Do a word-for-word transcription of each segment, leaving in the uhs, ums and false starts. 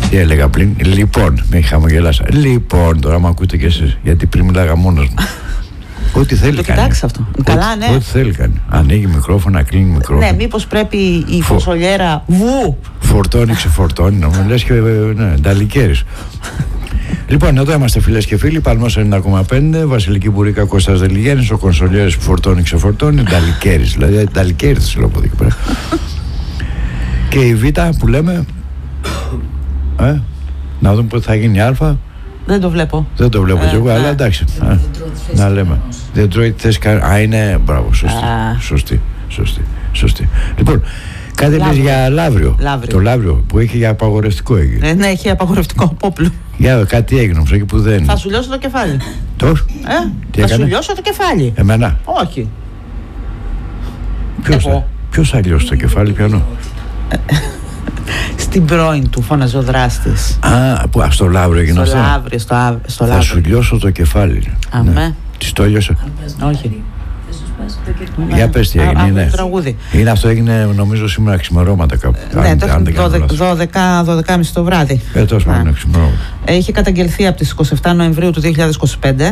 Τι έλεγα πριν? Λοιπόν, με χαμογελάσα. Λοιπόν, τώρα με ακούτε κι εσείς, γιατί πριν μιλάγα μόνος μου. Ό,τι θέλει το κάνει. Κοιτάξτε αυτό. Ό, Καλά, ναι. Ό,τι θέλει κάνει. Ανοίγει μικρόφωνα, κλείνει μικρόφωνα. Ναι, μήπως πρέπει η Φω... φωσολιέρα βου. Φορτώνει, ξεφορτώνει. Να μου λες και ναι, νταλικέρης. Λοιπόν, εδώ είμαστε φίλες και φίλοι. Παλμός ενενήντα κόμμα πέντε, Βασιλική Μπουρίκα, Κώστας Δελιγέννης, ο Κονσολιέρης που φορτώνει, ξεφορτώνει. Νταλικέρης, δηλαδή νταλικέρης της λέω από εκεί πέρα. Και η Β που λέμε. Ε, να δούμε πότε θα γίνει η Α. Δεν το βλέπω. Δεν το βλέπω κι εγώ, αλλά εντάξει. Α, να λέμε. Δεν τρώει τη θέση. Α, είναι. Μπράβο, σωστή. Σωστή. Σωστή. Σωστή. Λοιπόν, κάτι λες για Λαύριο. Λαύριο. Το Λαύριο που έχει για απαγορευτικό έγινε. Ε, ναι, έχει απαγορευτικό απόπλου. Για κάτι έγινε όμως, εκεί που δεν. Θα σου λιώσω το κεφάλι. Τόσο. Ε, θα έκανε? Σου λιώσω το κεφάλι. Εμένα. Όχι. Ποιος θα, ποιος θα λιώσει το κεφάλι, πιανό? Στην πρώην του φώναζε ο δράστης. Α, που, α, στο Λαύριο έγινε αυτό. Στο Λαύριο, στο, α, στο Θα Λαύριο. σου λιώσω το κεφάλι. Αμέ. Ναι. Της το λιώσα. Όχι. Για πες τι έγινε. Είναι. είναι αυτό, έγινε νομίζω σήμερα ξημερώματα κάπου. Ναι, το έχουμε δώδεκα και μισή το βράδυ. Ε, τόσο πάνω ξημερώματα. Είχε καταγγελθεί από τις είκοσι επτά Νοεμβρίου του δύο χιλιάδες είκοσι πέντε.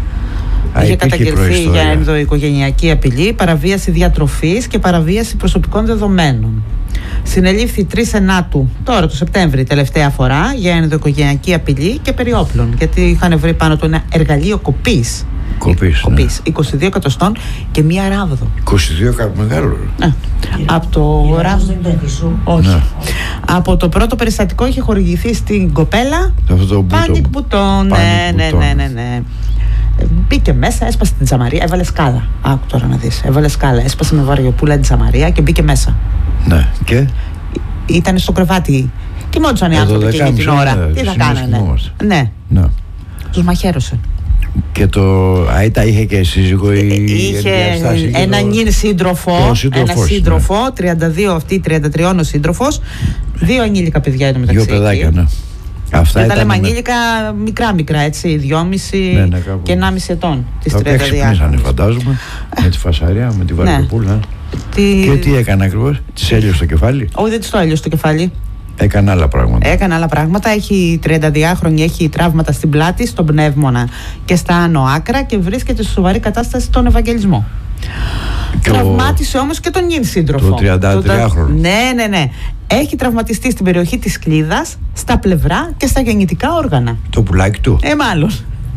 Α, είχε καταγγελθεί για ενδοοικογενειακή απειλή, παραβίαση διατροφής και παραβίαση προσωπικών δεδομένων. Συνελήφθη τρεις Ενάτου τώρα το Σεπτέμβρη τελευταία φορά για ενδοοικογενειακή απειλή και περιόπλων, γιατί είχαν βρει πάνω του ένα εργαλείο κοπής. Κοπής, κοπής ναι. είκοσι δύο εκατοστών και μία ράβδο. είκοσι δύο κάπου μεγάλο. Ναι. Από το ράβδο. Όχι. Ναι. Από το πρώτο περιστατικό είχε χορηγηθεί στην κοπέλα Πάνικ Μπουτόν. Ναι, ναι, ναι, ναι, ναι. Μπήκε μέσα, έσπασε την τζαμαρία, έβαλε σκάλα. Άκου τώρα να δεις. Έβαλε σκάλα, έσπασε με βαριοπούλα την τζαμαρία και μπήκε μέσα. Ναι, και. Ήταν στο κρεβάτι. Κοιμόντουσαν οι άνθρωποι εκείνη την ώρα. Ναι, τι θα κάνανε. Ναι. ναι. Τους μαχαίρωσε. Και το ΑΕΤΑ είχε και σύζυγο ή είχε ένα νυν σύντροφο, ένα σύντροφο, ναι. τριάντα δύο αυτή, τριάντα τρία ο σύντροφος, δύο ανήλικα παιδιά είναι μεταξύ. Δύο παιδάκια, ναι. Αυτά δεν τα λέμε ανήλικα μικρά μικρά, έτσι, δυόμισι ναι, ναι, και ενάμιση ετών της τριάντα δύο. Τα ξυπνήσανε φαντάζομαι, με τη φασαρία, με τη βαρκοπούλα. Ναι. Τι... Και τι έκανε ακριβώς, της έλειωσε το κεφάλι? Όχι, δεν της το έλειωσε το κεφάλι. Έκανε άλλα πράγματα. Έκανε άλλα πράγματα. Έχει τριανταδυάχρονη, έχει τραύματα στην πλάτη, στον πνεύμονα και στα άνω άκρα και βρίσκεται σε σοβαρή κατάσταση στον Ευαγγελισμό. Και τραυμάτισε ο... όμως και τον νυν σύντροφο. Το τριαντατριάχρονο. Ναι, ναι, ναι. Έχει τραυματιστεί στην περιοχή της κλίδας, στα πλευρά και στα γεννητικά όργανα. Το πουλάκι του. Ε, μάλλον.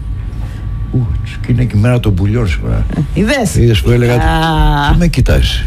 Ου, και είναι και η μέρα των πουλιών σήμερα. Είδες. Είδες που έλεγα. Τι με κοιτάζεις.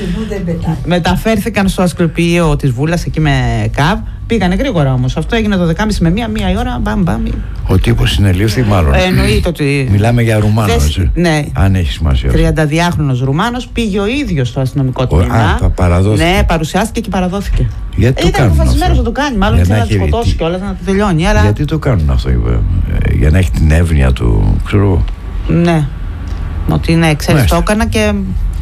Μεταφέρθηκαν στο ασκληπείο της Βούλας εκεί με ΚΑΒ. Πήγανε γρήγορα όμως. Αυτό έγινε το δεκάμιση με μία, μία η ώρα. Μπαμ, μπαμ. Ο τύπος συνελήφθη μάλλον. Ε, εννοείται ότι. Μιλάμε για Ρουμάνο, έτσι. Ναι. Αν έχει σημασία. τριανταδυάχρονος Ρουμάνος πήγε ο ίδιος στο αστυνομικό τμήμα. Α, παραδόθηκε. Ναι, παρουσιάστηκε και παραδόθηκε. Γιατί ε, ήταν αποφασισμένος να το κάνει. Μάλλον ήθελε να το σκοτώσει κιόλας, να το τελειώνει. Αλλά... Γιατί το κάνουν αυτό, για να έχει την εύνοια του, ξέρω. Ναι. Ότι ναι, ξέρεις, το έκανα και.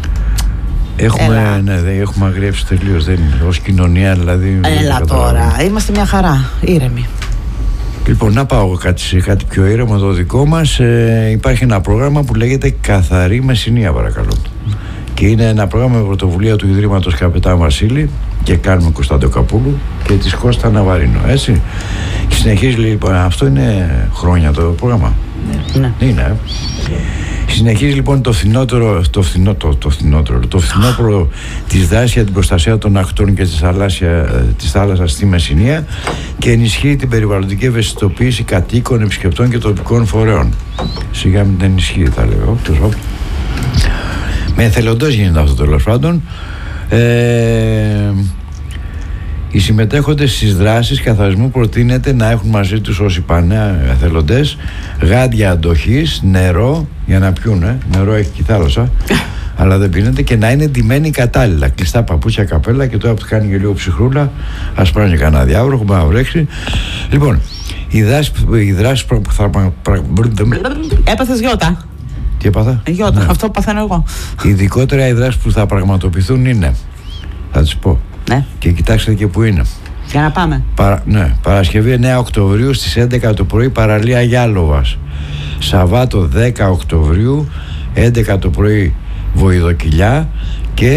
Έχουμε, ναι, δεν έχουμε αγριεύσει τελείως, δεν είναι ως κοινωνία δηλαδή. Έλα τώρα, είμαστε μια χαρά, ήρεμοι. Λοιπόν, να πάω κάτι, σε κάτι πιο ήρεμο το δικό μας. Ε, υπάρχει ένα πρόγραμμα που λέγεται Καθαρή Μεσσηνία, παρακαλώ. Και είναι ένα πρόγραμμα με πρωτοβουλία του Ιδρύματος Καπετάν Βασίλη και κάνουμε Κωνσταντο Καπούλου και της Κώστα Ναβαρίνο, έτσι. Και συνεχίζει λοιπόν, αυτό είναι χρόνια το πρόγραμμα. Ναι. Είναι, ε. Συνεχίζει λοιπόν το φθινότερο, το φθινό, το, το φθινότερο, το φθινόπωρο της δράσης για την προστασία των ακτών και της, θαλάσσια, της θάλασσας στη Μεσσηνία και ενισχύει την περιβαλλοντική ευαισθητοποίηση κατοίκων, επισκεπτών και τοπικών φορέων. Σιγά μην την ενισχύει, θα λέω. Με εθελοντές γίνεται αυτό, τέλος πάντων. Ε, οι συμμετέχοντες στις δράσεις καθαρισμού προτείνεται να έχουν μαζί τους όσοι πάνε εθελοντές γάντια αντοχής, νερό για να πιούνε, νερό έχει και η θάλασσα αλλά δεν πίνεται, και να είναι ντυμένοι κατάλληλα, κλειστά παπούτσια, καπέλα, και τώρα που κάνει και λίγο ψυχρούλα ας πάνε και κανένα διάβρο, έχουμε να βρέξει. Λοιπόν, οι δράσεις, οι δράσεις που θα... Έπαθες γιώτα. Τι έπαθα? Γιώτα, ναι. Αυτό παθαίνω εγώ. Ειδικότερα οι δράσεις που θα πραγματοποιηθούν είναι, θα τις πω. Ναι. Και κοιτάξτε και που είναι. Για να πάμε. Παρα, ναι, Παρασκευή εννέα Οκτωβρίου στις έντεκα το πρωί, παραλία Γιάλοβας. Σαββάτο δέκα Οκτωβρίου έντεκα το πρωί, Βοηδοκυλιά. Και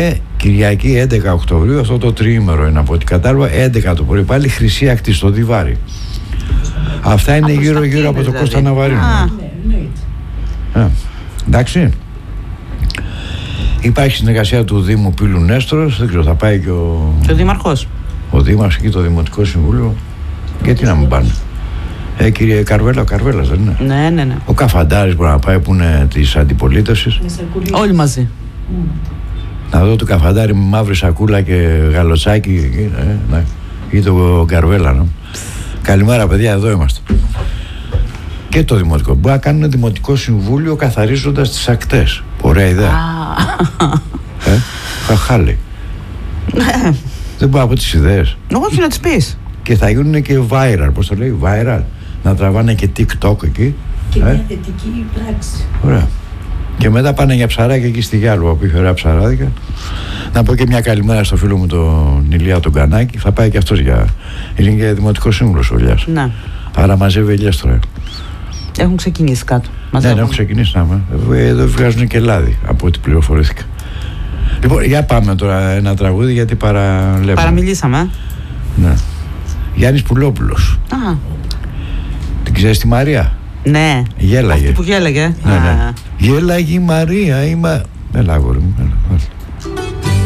Κυριακή έντεκα Οκτωβρίου, αυτό το τριήμερο είναι από ό,τι κατάλαβα, έντεκα το πρωί πάλι, Χρυσή Ακτή στο Διβάρι. Αυτά είναι γύρω γύρω από το δηλαδή. Κώστα Ναβαρίνο. Α, εντάξει. Υπάρχει συνεργασία του Δήμου Πύλου Νέστρος, δεν ξέρω, θα πάει και ο... Και ο Δήμαρχος. Ο Δήμαρχος και το Δημοτικό Συμβούλιο. Γιατί να μην πάνε. Ε, κύριε Καρβέλα, ο Καρβέλας δεν είναι. Ναι, ναι, ναι. Ο Καφαντάρης μπορεί να πάει που είναι της αντιπολίτευσης. Όλοι μαζί. Mm. Να δω το Καφαντάρη με μαύρη σακούλα και γαλοτσάκι. Ε, ναι. Ή το Καρβέλα. Ναι. Καλημέρα, παιδιά, εδώ είμαστε. Και το Δημοτικό. Μπορεί να κάνουν Δημοτικό Συμβούλιο καθαρίζοντας τις ακτές. Ωραία ιδέα. ε, χαχάλι. Δεν μπορώ από τις ιδέες. Όχι να τις πεις. Και θα γίνουν και viral, πώς το λέει, viral. Να τραβάνε και TikTok εκεί. Και ε? μια θετική πράξη. Ωραία. Και μετά πάνε για ψαράκια εκεί στη Γιάλουα που είχε ωραία ψαράδικα. Να πω και μια καλημέρα στο φίλο μου τον Ηλία τον Κανάκη. Θα πάει και αυτός για. Είναι και Δημοτικό Σύμβουλος ο Ηλιάς. Ναι. Άρα μαζεύει ελιές τώρα. Έχουν ξεκινήσει κάτω. Ναι, ναι, έχουν ξεκινήσει να με. Εδώ βγάζουν και λάδι από ό,τι πληροφορήθηκα. Λοιπόν, για πάμε τώρα ένα τραγούδι γιατί παραλέμε. Παραμιλήσαμε. Ναι. Γιάννης Πουλόπουλος. Α. Την ξέρεις τη Μαρία? Ναι. Γέλαγε. Αυτή που γέλαγε. Ναι, ναι. Γέλαγε η Μαρία, η Μα... Έλα, αγόρι μου, έλα.